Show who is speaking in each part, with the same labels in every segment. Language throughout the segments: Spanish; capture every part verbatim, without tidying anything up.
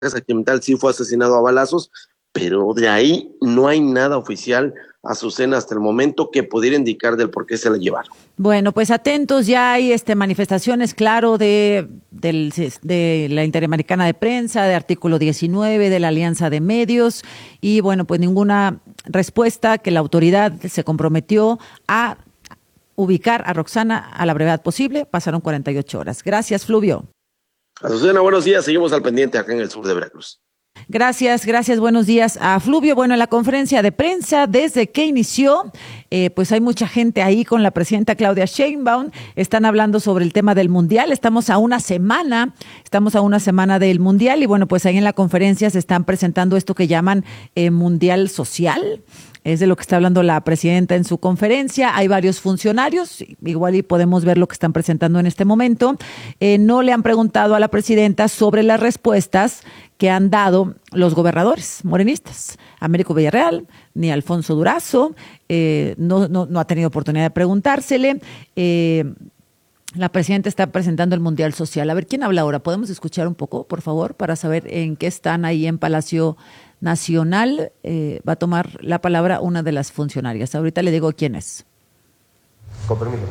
Speaker 1: Zacatecas sí fue asesinado a balazos, pero de ahí no hay nada oficial, Azucena, hasta el momento que pudiera indicar del por qué se la llevaron.
Speaker 2: Bueno, pues atentos, ya hay este manifestaciones, claro, de, del, de la Interamericana de Prensa, de Artículo diecinueve, de la Alianza de Medios, y bueno, pues ninguna respuesta, que la autoridad se comprometió a ubicar a Roxana a la brevedad posible. Pasaron cuarenta y ocho horas. Gracias, Fluvio.
Speaker 1: Azucena, buenos días, seguimos al pendiente acá en el sur de Veracruz.
Speaker 2: Gracias, gracias, buenos días a Fluvio. Bueno, en la conferencia de prensa, desde que inició, eh, pues hay mucha gente ahí con la presidenta Claudia Sheinbaum, están hablando sobre el tema del Mundial, estamos a una semana, estamos a una semana del Mundial y bueno, pues ahí en la conferencia se están presentando esto que llaman eh, Mundial Social. Es de lo que está hablando la presidenta en su conferencia. Hay varios funcionarios, igual y podemos ver lo que están presentando en este momento. Eh, no le han preguntado a la presidenta sobre las respuestas que han dado los gobernadores morenistas. Américo Villarreal, ni Alfonso Durazo, eh, no, no, no ha tenido oportunidad de preguntársele. Eh, la presidenta está presentando el Mundial Social. A ver, ¿quién habla ahora? ¿Podemos escuchar un poco, por favor, para saber en qué están ahí en Palacio Nacional? Eh, va a tomar la palabra una de las funcionarias. Ahorita le digo quién es.
Speaker 3: Con permiso.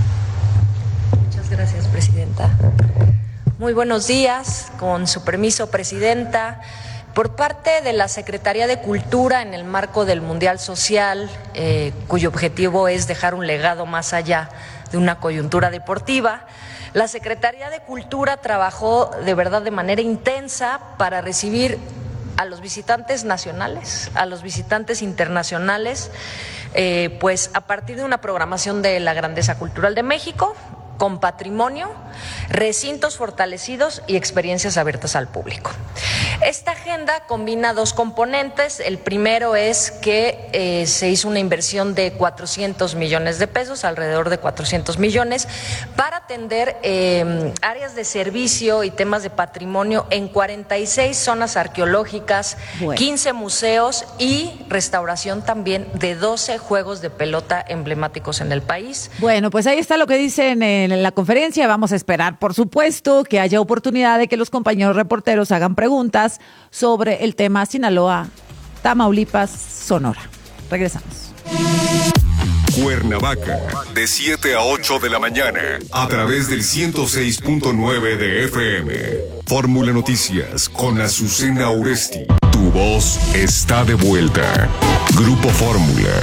Speaker 4: Muchas gracias, presidenta. Muy buenos días. Con su permiso, presidenta. Por parte de la Secretaría de Cultura, en el marco del Mundial Social, eh, cuyo objetivo es dejar un legado más allá de una coyuntura deportiva, la Secretaría de Cultura trabajó de verdad de manera intensa para recibir a los visitantes nacionales, a los visitantes internacionales, eh, pues a partir de una programación de la grandeza cultural de México, con patrimonio, recintos fortalecidos y experiencias abiertas al público. Esta agenda combina dos componentes. El primero es que eh, se hizo una inversión de cuatrocientos millones de pesos, alrededor de cuatrocientos millones, para atender eh, áreas de servicio y temas de patrimonio en cuarenta y seis zonas arqueológicas, bueno. quince museos y restauración también de doce juegos de pelota emblemáticos en el país.
Speaker 2: Bueno, pues ahí está lo que dicen en la conferencia. Vamos a esperar, por supuesto, que haya oportunidad de que los compañeros reporteros hagan preguntas sobre el tema Sinaloa, Tamaulipas, Sonora. Regresamos.
Speaker 5: Cuernavaca, de siete a ocho de la mañana, a través del ciento seis punto nueve de F M. Fórmula Noticias con Azucena Oresti. Tu voz está de vuelta. Grupo Fórmula.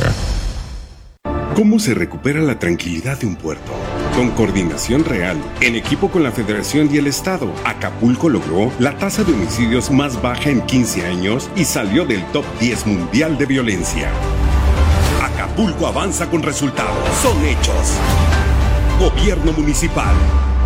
Speaker 6: ¿Cómo se recupera la tranquilidad de un puerto? Con coordinación real, en equipo con la Federación y el Estado, Acapulco logró la tasa de homicidios más baja en quince años y salió del top diez mundial de violencia. Acapulco avanza con resultados, son hechos. Gobierno Municipal.